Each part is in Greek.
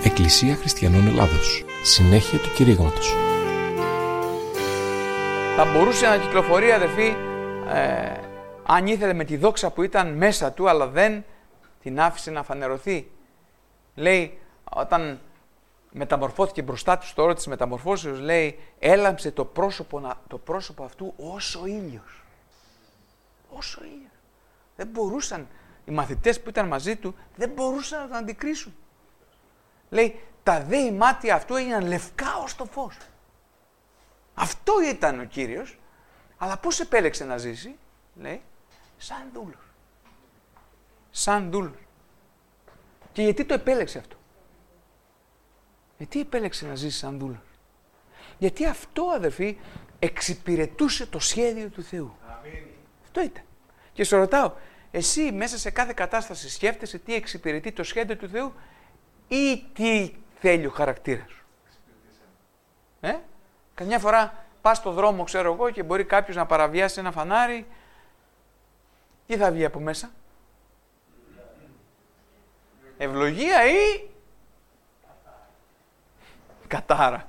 Εκκλησία Χριστιανών Ελλάδος. Συνέχεια του κηρύγματος. Θα μπορούσε να κυκλοφορεί, αδερφοί, αν ήθελε, με τη δόξα που ήταν μέσα του, αλλά δεν την άφησε να φανερωθεί. Λέει, όταν μεταμορφώθηκε μπροστά του στο όρο της μεταμορφώσεως, λέει, έλαμψε το πρόσωπο αυτού ως ο ήλιος. Ως ο ήλιος. Δεν μπορούσαν, οι μαθητές που ήταν μαζί του, δεν μπορούσαν να τον αντικρίσουν. Λέει, τα δέη μάτια αυτού έγιναν λευκά ως το φως. Αυτό ήταν ο Κύριος, αλλά πώς επέλεξε να ζήσει, λέει, σαν δούλος. Σαν δούλος. Και γιατί το επέλεξε αυτό? Γιατί επέλεξε να ζήσει σαν δούλος? Γιατί αυτό, αδερφοί, εξυπηρετούσε το σχέδιο του Θεού. Αμήν. Αυτό ήταν. Και σε ρωτάω, εσύ μέσα σε κάθε κατάσταση σκέφτεσαι τι εξυπηρετεί το σχέδιο του Θεού ή τι θέλει ο χαρακτήρας σου? Καμιά φορά πας στο δρόμο, ξέρω εγώ, και μπορεί κάποιος να παραβιάσει ένα φανάρι. Τι θα βγει από μέσα? Ευλογία ή κατάρα?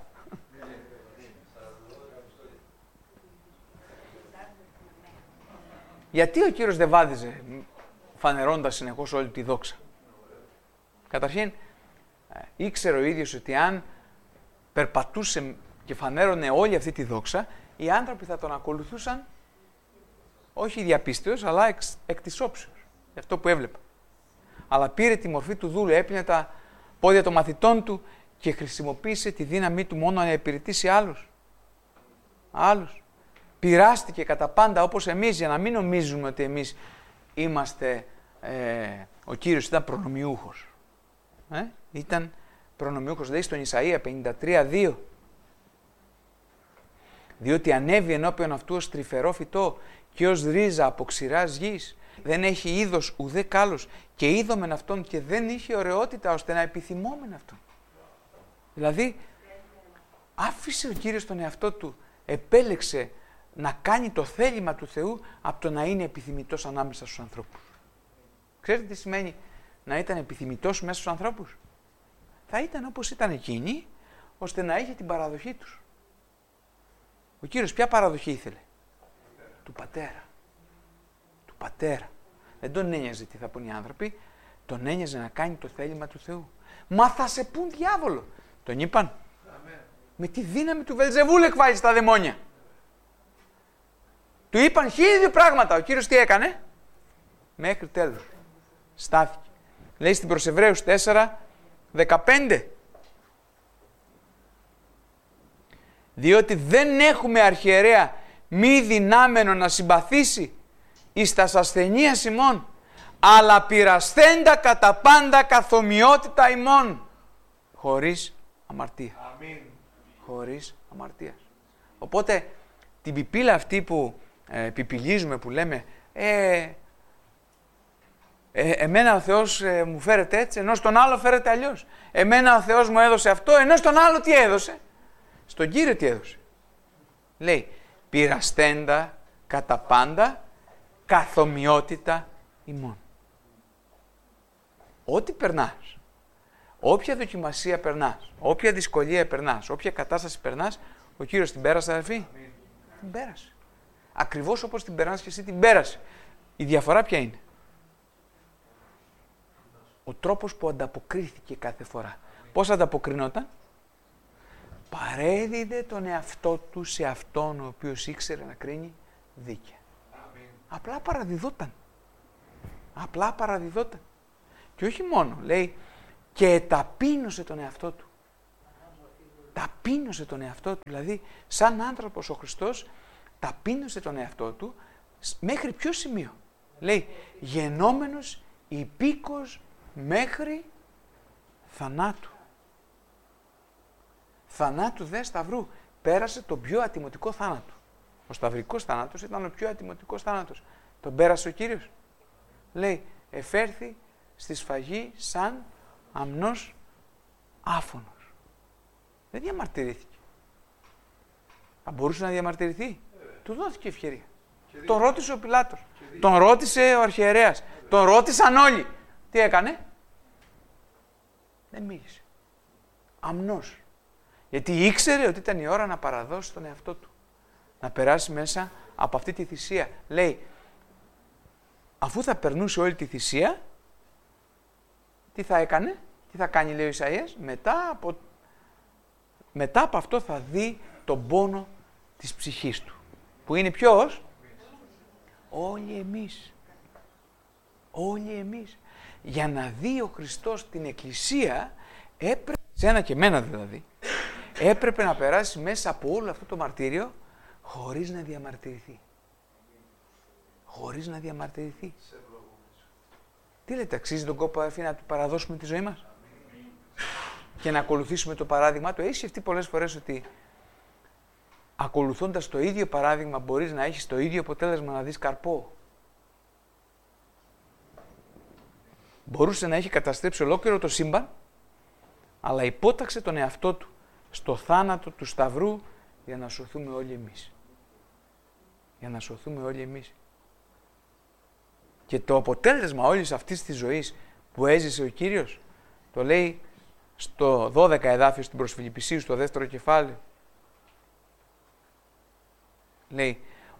Γιατί ο Κύριος δεν βάδιζε φανερώντας συνεχώς όλη τη δόξα? Καταρχήν, ήξερε ο ίδιος ότι αν περπατούσε και φανέρωνε όλη αυτή τη δόξα, οι άνθρωποι θα τον ακολουθούσαν όχι διαπίστεως, αλλά εκ της όψεως, για αυτό που έβλεπα. Αλλά πήρε τη μορφή του δούλου, έπινε τα πόδια των μαθητών του και χρησιμοποίησε τη δύναμή του μόνο να υπηρετήσει άλλους. Πειράστηκε κατά πάντα όπως εμείς, για να μην νομίζουμε ότι εμείς είμαστε, ο Κύριος ήταν προνομιούχος. Ήταν προνομιούχος, λέει στον Ισαΐα 53:2. Διότι ανέβη ενώπιον αυτού ως τρυφερό φυτό και ως ρίζα από ξηράς γης. Δεν έχει είδος ουδέ κάλος και είδομεν αυτόν και δεν είχε ωραιότητα ώστε να επιθυμόμεν αυτόν. Δηλαδή, άφησε ο Κύριος τον εαυτό του, επέλεξε να κάνει το θέλημα του Θεού από το να είναι επιθυμητός ανάμεσα στους ανθρώπους. Ξέρετε τι σημαίνει να ήταν επιθυμητός μέσα στους ανθρώπους? Θα ήταν όπως ήταν εκείνοι, ώστε να είχε την παραδοχή τους. Ο Κύριος ποια παραδοχή ήθελε? Του Πατέρα. Του Πατέρα. Δεν τον ένοιαζε τι θα πούν οι άνθρωποι, τον ένοιαζε να κάνει το θέλημα του Θεού. Μα θα σε πούν διάβολο. Τον είπαν. Αμέ. Με τη δύναμη του Βελζεβούλ εκβάλλει τα δαιμόνια. Του είπαν 1002 πράγματα. Ο Κύριος τι έκανε? Μέχρι τέλος. Στάθηκε. Λέει στην προς Εβραίους 4:15. Διότι δεν έχουμε αρχιερέα μη δυνάμενο να συμπαθήσει εις τας ασθενείας ημών, αλλά πειρασθέντα κατά πάντα καθομοιότητα ημών, χωρίς αμαρτία. Αμήν. Χωρίς αμαρτία. Οπότε την πιπίλα αυτή που πιπιλίζουμε, που λέμε εμένα ο Θεός μου φέρεται έτσι, ενώ στον άλλο φέρεται αλλιώς. Εμένα ο Θεός μου έδωσε αυτό, ενώ στον άλλο τι έδωσε? Στον Κύριο τι έδωσε? Λέει, πειρασθέντα κατά πάντα καθομοιότητα ημών. Ό,τι περνάς, όποια δοκιμασία περνάς, όποια δυσκολία περνάς, όποια κατάσταση περνάς, ο Κύριος την πέρασε, αδελφοί. Την πέρασε. Ακριβώς όπως την περνάς και εσύ την πέρασε. Η διαφορά ποια είναι? Ο τρόπος που ανταποκρίθηκε κάθε φορά. Πώς ανταποκρινόταν? Παρέδιδε τον εαυτό του σε αυτόν ο οποίος ήξερε να κρίνει δίκαια. Απλά παραδιδόταν. Απλά παραδιδόταν. Και όχι μόνο, λέει, και ταπείνωσε τον εαυτό του. Ταπείνωσε τον εαυτό του. Δηλαδή, σαν άνθρωπος ο Χριστός, ταπείνωσε τον εαυτό του μέχρι ποιο σημείο? Λέει, γενόμενος υπήκος μέχρι θανάτου. Θανάτου δε σταυρού. Πέρασε τον πιο ατιμωτικό θάνατο. Ο σταυρικός θάνατος ήταν ο πιο ατιμωτικός θάνατος. Τον πέρασε ο Κύριος. Λέει, εφέρθη στη σφαγή σαν αμνός άφωνος. Δεν διαμαρτυρήθηκε. Θα μπορούσε να διαμαρτυρηθεί. Του δόθηκε ευκαιρία. Τον ρώτησε ο Πιλάτος. Τον ρώτησε ο αρχιερέας. Τον ρώτησαν όλοι. Τι έκανε? Δεν μίλησε. αμνός. Γιατί ήξερε ότι ήταν η ώρα να παραδώσει τον εαυτό του. Να περάσει μέσα από αυτή τη θυσία. Λέει, αφού θα περνούσε όλη τη θυσία, τι θα έκανε, τι θα κάνει, λέει ο Ισαΐας, μετά από αυτό θα δει τον πόνο της ψυχής του. Που είναι ποιος? Όλοι εμείς. Όλοι εμείς. Για να δει ο Χριστός την Εκκλησία, έπρεπε, σένα και εμένα δηλαδή, έπρεπε να περάσει μέσα από όλο αυτό το μαρτύριο χωρίς να διαμαρτυρηθεί. Χωρίς να διαμαρτυρηθεί. Τι λέτε, αξίζει τον κόπο, αδερφοί, να του παραδώσουμε τη ζωή μας και να ακολουθήσουμε το παράδειγμα του? Έχεις σκεφτεί πολλές φορές ότι ακολουθώντας το ίδιο παράδειγμα μπορείς να έχεις το ίδιο αποτέλεσμα, να δεις καρπό? Μπορούσε να έχει καταστρέψει ολόκληρο το σύμπαν, αλλά υπόταξε τον εαυτό του στο θάνατο του Σταυρού για να σωθούμε όλοι εμείς. Για να σωθούμε όλοι εμείς. Και το αποτέλεσμα όλης αυτής της ζωής που έζησε ο Κύριος, το λέει στο 12 εδάφιο στην προς Φιλιππισίους, στο 2ο κεφάλαιο. Λέει,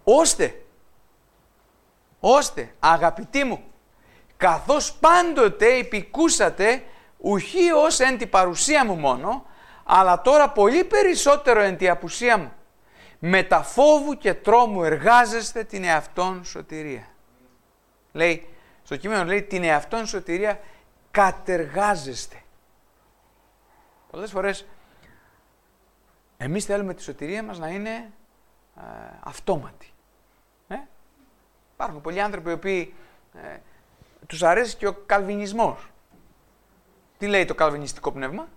ώστε αγαπητοί μου, καθώς πάντοτε υπηκούσατε, ουχή ως εν τη παρουσία μου μόνο, αλλά τώρα πολύ περισσότερο εν τη απουσία μου, με τα φόβου και τρόμου εργάζεστε την εαυτόν σωτηρία. Λέει, στο κείμενο λέει, την εαυτόν σωτηρία κατεργάζεστε. Πολλές φορές εμείς θέλουμε τη σωτηρία μας να είναι αυτόματη. Υπάρχουν πολλοί άνθρωποι οι οποίοι τους αρέσει και ο καλβινισμός. Τι λέει το καλβινιστικό πνεύμα?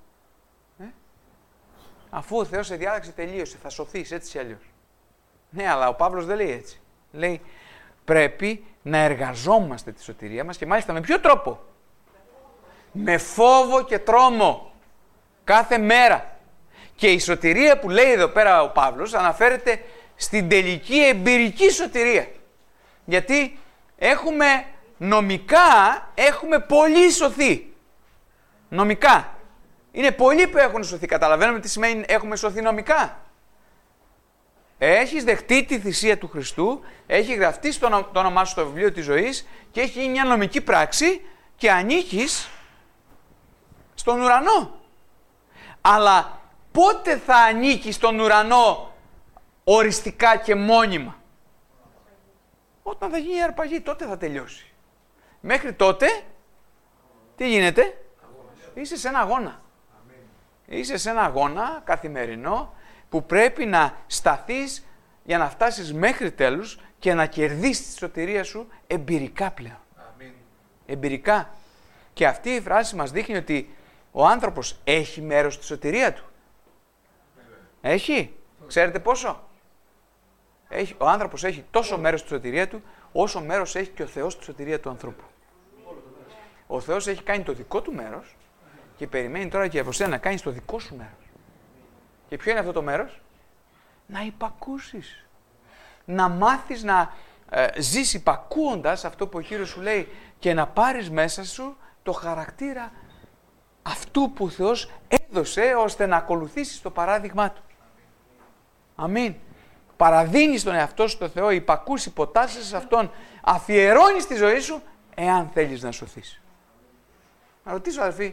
Αφού ο Θεός σε διάταξε, τελείωσε, θα σωθείς έτσι ή αλλιώς. Ναι, αλλά ο Παύλος δεν λέει έτσι. Λέει, πρέπει να εργαζόμαστε τη σωτηρία μας και μάλιστα με ποιο τρόπο? Με φόβο και τρόμο. Κάθε μέρα. Και η σωτηρία που λέει εδώ πέρα ο Παύλος αναφέρεται στην τελική εμπειρική σωτηρία. Γιατί νομικά έχουμε πολλοί σωθεί. Νομικά. Είναι πολλοί που έχουν σωθεί. Καταλαβαίνουμε τι σημαίνει έχουμε σωθεί νομικά? Έχεις δεχτεί τη θυσία του Χριστού, έχει γραφτεί το όνομά σου στο βιβλίο της ζωής και έχει γίνει μια νομική πράξη και ανήκεις στον ουρανό. Αλλά πότε θα ανήκεις στον ουρανό οριστικά και μόνιμα? Όταν θα γίνει η αρπαγή, τότε θα τελειώσει. Μέχρι τότε, τι γίνεται? Είσαι σε ένα αγώνα. Είσαι σε ένα αγώνα καθημερινό που πρέπει να σταθείς για να φτάσεις μέχρι τέλους και να κερδίσεις τη σωτηρία σου εμπειρικά πλέον. Εμπειρικά. Και αυτή η φράση μας δείχνει ότι ο άνθρωπος έχει μέρος στη σωτηρία του. Έχει. Ξέρετε πόσο? Ο άνθρωπος έχει τόσο μέρος στη σωτηρία του, όσο μέρος έχει και ο Θεός στη σωτηρία του ανθρώπου. Ο Θεός έχει κάνει το δικό του μέρος και περιμένει τώρα και από σένα να κάνεις το δικό σου μέρος. Και ποιο είναι αυτό το μέρος? Να υπακούσεις. Να μάθεις να ζεις υπακούοντας αυτό που ο Κύριος σου λέει και να πάρεις μέσα σου το χαρακτήρα αυτού που ο Θεός έδωσε ώστε να ακολουθήσεις το παράδειγμά Του. Αμήν. Παραδίνεις τον εαυτό σου στο Θεό, υπακούς, υποτάσσεσαι σε Αυτόν, αφιερώνεις τη ζωή σου εάν θέλεις να σωθείς. Να ρωτήσω, αδελφοί,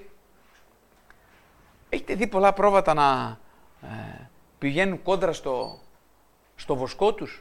έχετε δει πολλά πρόβατα να πηγαίνουν κόντρα στο βοσκό τους?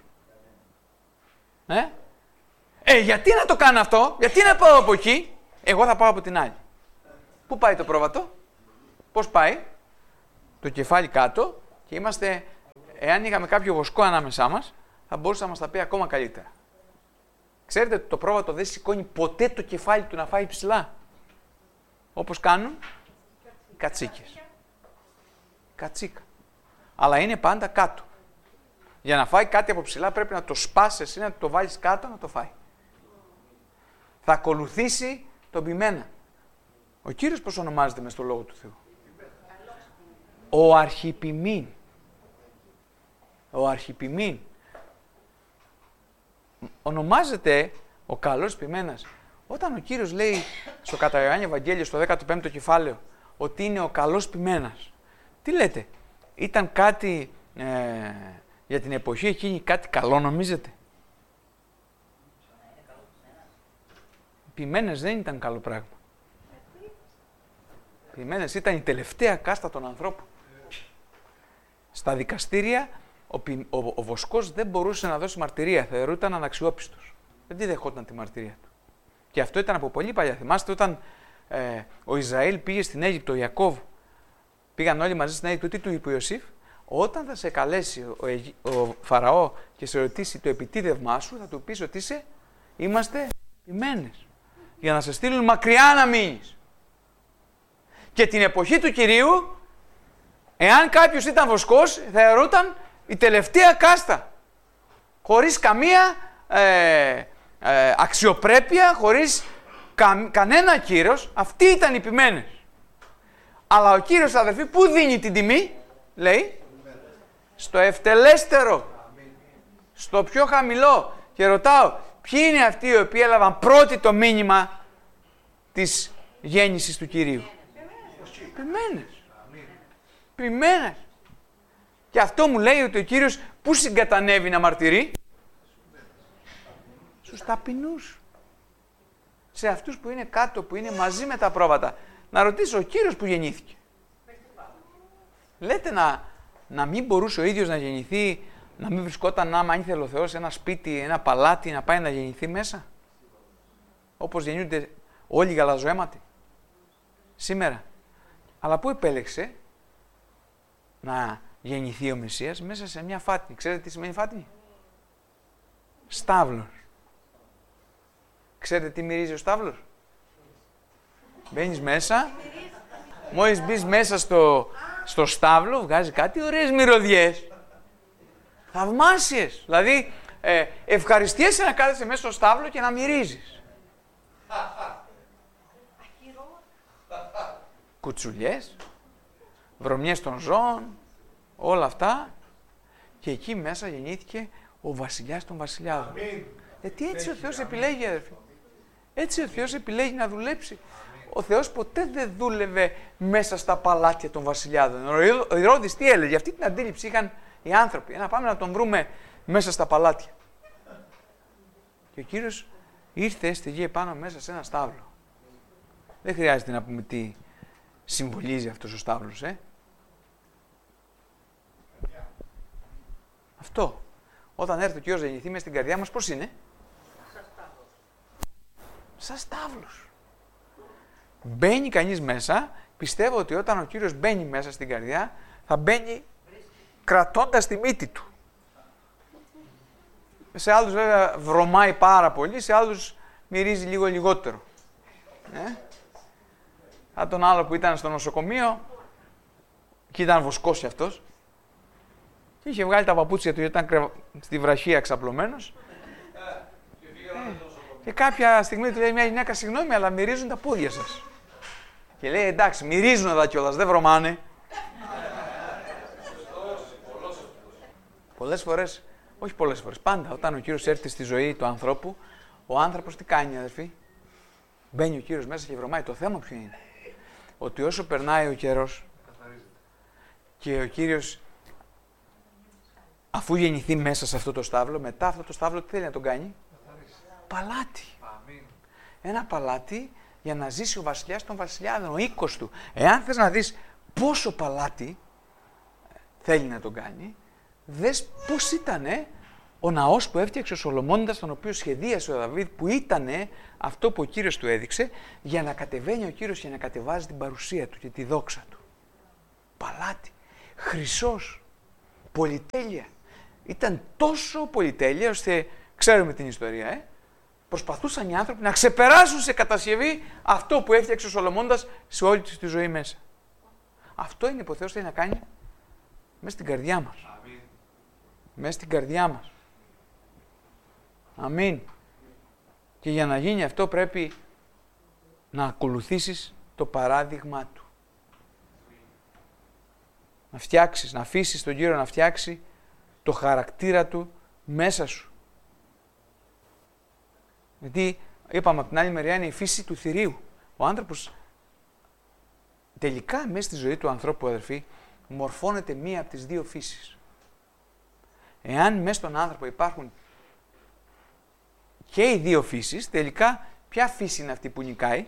Γιατί να το κάνω αυτό? Γιατί να πάω από εκεί? Εγώ θα πάω από την άλλη. Πού πάει το πρόβατο? Πώς πάει? Το κεφάλι κάτω και είμαστε, εάν είχαμε κάποιο βοσκό ανάμεσά μας, θα μπορούσε να μας τα πει ακόμα καλύτερα. Ξέρετε ότι το πρόβατο δεν σηκώνει ποτέ το κεφάλι του να φάει ψηλά. Όπως κάνουν οι κατσίκες. Κατσίκα. Αλλά είναι πάντα κάτω. Για να φάει κάτι από ψηλά πρέπει να το σπάσεις εσύ, να το βάλεις κάτω να το φάει. Θα ακολουθήσει τον ποιμένα. Ο Κύριος πώς ονομάζεται μες στο Λόγο του Θεού? Ο αρχιποιμήν. Ο αρχιποιμήν. Ονομάζεται ο καλός ποιμένας. Όταν ο Κύριος λέει στο κατά Ιωάννη Ευαγγέλιο στο 15ο κεφάλαιο ότι είναι ο καλός ποιμένας, Τι λέτε, ήταν κάτι για την εποχή εκείνη κάτι καλό νομίζετε? Οι ποιμένες δεν ήταν καλό πράγμα. Οι ποιμένες ήταν η τελευταία κάστα των ανθρώπων. Στα δικαστήρια ο βοσκός δεν μπορούσε να δώσει μαρτυρία, θεωρούταν αναξιόπιστος. Δεν τη δεχόταν τη μαρτυρία του. Και αυτό ήταν από πολύ παλιά. Θυμάστε όταν ο Ισραήλ πήγε στην Αίγυπτο, ο Ιακώβ, πήγαν όλοι μαζί στην Αίγυπτο, τι του είπε ο Ιωσήφ? Όταν θα σε καλέσει ο Φαραώ και σε ρωτήσει το επιτίδευμά σου, θα του πεις ότι είμαστε ποιμένες. Για να σε στείλουν μακριά να μείνεις. Και την εποχή του Κυρίου, εάν κάποιος ήταν βοσκός, θεωρούταν η τελευταία κάστα. Χωρίς καμία αξιοπρέπεια, χωρίς κανένα κύρος. Αυτοί ήταν οι ποιμένες. Αλλά ο Κύριος, αδερφοί, πού δίνει την τιμή? Λέει, στο ευτελέστερο, στο πιο χαμηλό. Και ρωτάω, ποιοι είναι αυτοί οι οποίοι έλαβαν πρώτοι το μήνυμα της γέννησης του Κυρίου? Ποιμένες. Ποιμένες. Και αυτό μου λέει ότι ο Κύριος πού συγκατανεύει να μαρτυρεί? Στους ταπεινούς. Σε αυτούς που είναι κάτω, που είναι μαζί με τα πρόβατα. Να ρωτήσω, ο Κύριος που γεννήθηκε? Λέτε να μην μπορούσε ο ίδιος να γεννηθεί, να μην βρισκόταν, άμα ήθελε ο Θεός, ένα σπίτι, ένα παλάτι, να πάει να γεννηθεί μέσα? Όπως γεννιούνται όλοι οι γαλαζοαίματοι σήμερα. Αλλά πού επέλεξε να γεννηθεί ο Μεσσίας? Μέσα σε μια φάτνη. Ξέρετε τι σημαίνει φάτνη? Στάβλος. Ξέρετε τι μυρίζει ο στάβλος? Μπαίνεις μέσα, μόλις μπεις μέσα στο στάβλο, βγάζει κάτι ωραίες μυρωδιές. Θαυμάσιες. Δηλαδή, ευχαριστιέσαι να κάθεσαι μέσα στο στάβλο και να μυρίζεις. Κουτσουλιές, βρωμιές των ζώων, όλα αυτά. Και εκεί μέσα γεννήθηκε ο βασιλιάς των βασιλιάδων. Γιατί έτσι ο Θεός επιλέγει, αδερφοί. Έτσι ο Θεός επιλέγει να δουλέψει. Ο Θεός ποτέ δεν δούλευε μέσα στα παλάτια των βασιλιάδων. Ο Ηρώδης τι έλεγε? Αυτή την αντίληψη είχαν οι άνθρωποι. Να πάμε να τον βρούμε μέσα στα παλάτια. Και ο Κύριος ήρθε στη γη επάνω μέσα σε ένα στάβλο. Δεν χρειάζεται να πούμε τι συμβολίζει αυτός ο στάβλος, Αυτό. Όταν έρθει ο Κύριος να γεννηθεί μες στην καρδιά μας, πώς είναι? Σαν στάβλος. Μπαίνει κανείς μέσα, πιστεύω ότι όταν ο Κύριος μπαίνει μέσα στην καρδιά, θα μπαίνει κρατώντας τη μύτη του. Σε άλλους βέβαια βρωμάει πάρα πολύ, σε άλλους μυρίζει λίγο λιγότερο. Αν τον άλλο που ήταν στο νοσοκομείο, και ήταν βοσκός κι αυτός, και είχε βγάλει τα παπούτσια του γιατί ήταν στη βραχία ξαπλωμένος. Και κάποια στιγμή του λέει μια γυναίκα, συγγνώμη, αλλά μυρίζουν τα πόδια σας. Και λέει, εντάξει, μυρίζουν εδώ κιόλας, δεν βρωμάνε. Πολλές φορές, όχι πολλές φορές, πάντα όταν ο Κύριος έρθει στη ζωή του ανθρώπου, ο άνθρωπος τι κάνει, αδερφοί? Μπαίνει ο Κύριος μέσα και βρωμάει. Το θέμα ποιο είναι? Ότι όσο περνάει ο καιρός και ο Κύριος, αφού γεννηθεί μέσα σε αυτό το στάβλο, μετά αυτό το στάβλο τι θέλει να τον κάνει? Παλάτι. Ένα παλάτι για να ζήσει ο βασιλιάς των βασιλιάδων, ο οίκος του. Εάν θες να δεις πόσο παλάτι θέλει να τον κάνει, δες πώς ήτανε ο ναός που έφτιαξε ο Σολομώντας, τον οποίο σχεδίασε ο Δαβίδ, που ήτανε αυτό που ο Κύριος του έδειξε, για να κατεβαίνει ο Κύριος και να κατεβάζει την παρουσία του και τη δόξα του. Παλάτι, χρυσός, πολυτέλεια. Ήταν τόσο πολυτέλεια, ώστε ξέρουμε την ιστορία, προσπαθούσαν οι άνθρωποι να ξεπεράσουν σε κατασκευή αυτό που έφτιαξε ο Σολομώντας σε όλη τη ζωή μέσα. Αυτό είναι που ο Θεός θέλει να κάνει μέσα στην καρδιά μας. Αμήν. Μέσα στην καρδιά μας. Αμήν. Και για να γίνει αυτό πρέπει να ακολουθήσεις το παράδειγμα Του. Να φτιάξεις, να αφήσεις τον Κύριο να φτιάξει το χαρακτήρα Του μέσα σου. Γιατί είπαμε από την άλλη μεριά είναι η φύση του θηρίου. Ο άνθρωπος τελικά μέσα στη ζωή του ανθρώπου, αδερφοί, μορφώνεται μία από τις δύο φύσεις. Εάν μέσα στον άνθρωπο υπάρχουν και οι δύο φύσεις, τελικά ποια φύση είναι αυτή που νικάει?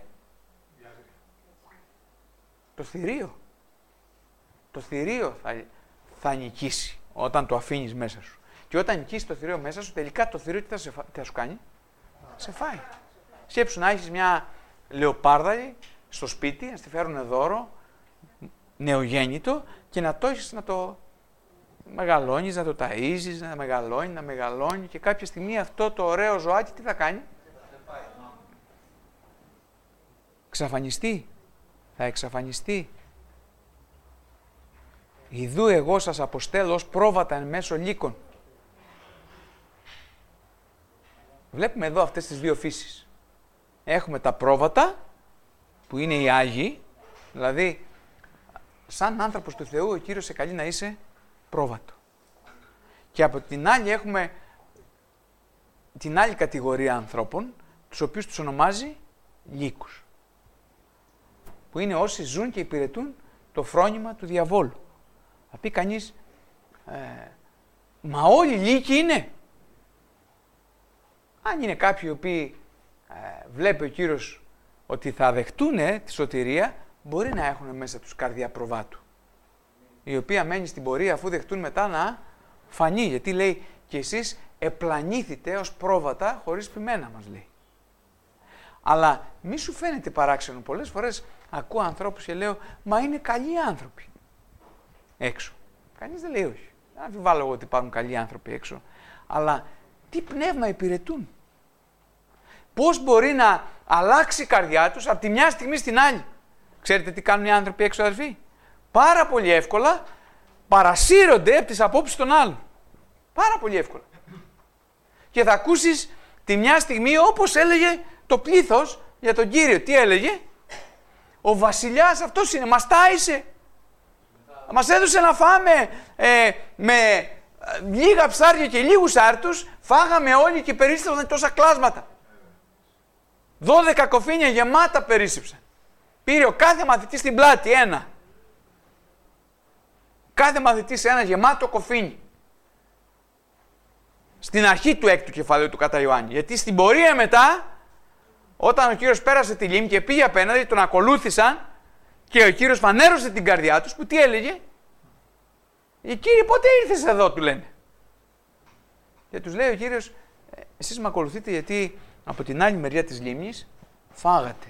Το θηρίο. Το θηρίο θα νικήσει όταν το αφήνεις μέσα σου. Και όταν νικήσει το θηρίο μέσα σου, τελικά το θηρίο τι θα σου κάνει? Σε φάει. Σκέψου να έχεις μια λεοπάρδαλη στο σπίτι, να στη φέρουν δώρο, νεογέννητο, και να το έχεις να το μεγαλώνεις, να το ταΐζεις, να μεγαλώνει και κάποια στιγμή αυτό το ωραίο ζωάκι τι θα κάνει? Θα εξαφανιστεί. Ιδού εγώ σας αποστέλω ως πρόβατα εν μέσω λύκων. Βλέπουμε εδώ αυτές τις δύο φύσεις. Έχουμε τα πρόβατα, που είναι οι Άγιοι, δηλαδή σαν άνθρωπος του Θεού ο Κύριος σε καλεί να είσαι πρόβατο. Και από την άλλη έχουμε την άλλη κατηγορία ανθρώπων, τους οποίους τους ονομάζει λύκους, που είναι όσοι ζουν και υπηρετούν το φρόνημα του διαβόλου. Θα πει κανείς, μα όλοι λύκοι είναι? Αν είναι κάποιοι οι οποίοι βλέπει ο Κύριος ότι θα δεχτούν τη σωτηρία, μπορεί να έχουν μέσα τους καρδιά προβάτου, η οποία μένει στην πορεία αφού δεχτούν μετά να φανεί, γιατί λέει και εσείς επλανήθητε ως πρόβατα χωρίς ποιμένα, μας λέει. Αλλά μη σου φαίνεται παράξενο, πολλές φορές ακούω ανθρώπους και λέω, μα είναι καλοί άνθρωποι έξω. Κανείς δεν λέει όχι. Δεν αμφιβάλλω εγώ ότι υπάρχουν καλοί άνθρωποι έξω. Αλλά τι πνεύμα υπηρετούν? Πώς μπορεί να αλλάξει η καρδιά τους από τη μια στιγμή στην άλλη? Ξέρετε τι κάνουν οι άνθρωποι έξω, αδερφοί? Πάρα πολύ εύκολα παρασύρονται από τις απόψεις των άλλων. Πάρα πολύ εύκολα. Και θα ακούσεις τη μια στιγμή, όπως έλεγε το πλήθος για τον Κύριο. Τι έλεγε? Ο βασιλιάς αυτός είναι, μας τάισε. Μας έδωσε να φάμε με λίγα ψάρια και λίγους άρτους, φάγαμε όλοι και περίσσεψαν τόσα κλάσματα. 12 κοφίνια γεμάτα περίσσεψαν. Πήρε ο κάθε μαθητής στην πλάτη ένα. Κάθε μαθητής ένα γεμάτο κοφίνι. Στην αρχή του 6ου κεφαλαίου του κατά Ιωάννη. Γιατί στην πορεία μετά, όταν ο Κύριος πέρασε τη λίμνη και πήγε απέναντι, τον ακολούθησαν και ο Κύριος φανέρωσε την καρδιά τους, που τι έλεγε? Κύριε, πότε ήρθες εδώ, του λένε. Και τους λέει ο Κύριος, εσείς με ακολουθείτε γιατί από την άλλη μεριά της λίμνης φάγατε.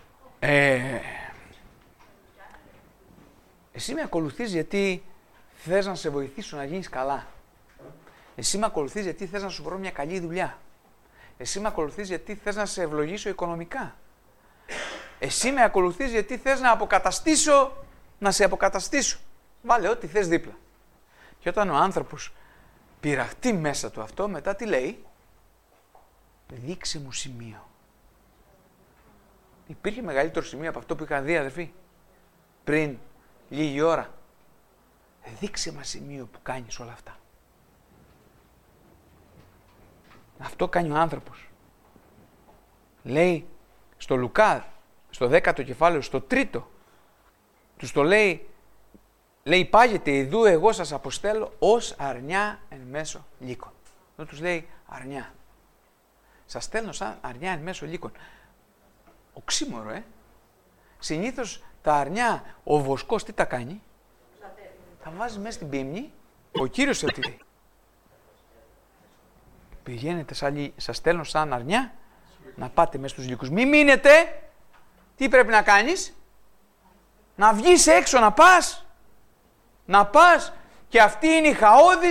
Εσύ με ακολουθείς γιατί θες να σε βοηθήσω να γίνεις καλά. Εσύ με ακολουθείς γιατί θες να σου βρω μια καλή δουλειά. Εσύ με ακολουθείς γιατί θες να σε ευλογήσω οικονομικά. Εσύ με ακολουθείς γιατί θες να σε αποκαταστήσω. Βάλε ό,τι θες δίπλα. Και όταν ο άνθρωπος πειραχτεί μέσα του αυτό, μετά τι λέει? Δείξε μου σημείο. Υπήρχε μεγαλύτερο σημείο από αυτό που είχαν δει, αδερφοί, πριν λίγη ώρα? Δείξε μας σημείο που κάνεις όλα αυτά. Αυτό κάνει ο άνθρωπος. Λέει στο Λουκά, στο 10ο κεφάλαιο, στο 3ο, τους το λέει, πάγεται ιδού εγώ σας αποστέλω ως αρνιά εν μέσω λύκων. Εδώ τους λέει αρνιά. Σας στέλνω σαν αρνιά εν μέσω λύκων. Οξύμορο, Συνήθως τα αρνιά, ο βοσκός τι τα κάνει? Τα βάζει μέσα στην πίμνη, ο Κύριος τι λέει? Πηγαίνετε, σας στέλνω σαν αρνιά, να πάτε μέσα στους λύκους. Μη μείνετε, τι πρέπει να κάνεις? Να βγεις έξω, να πας. Και αυτή είναι η χαόδη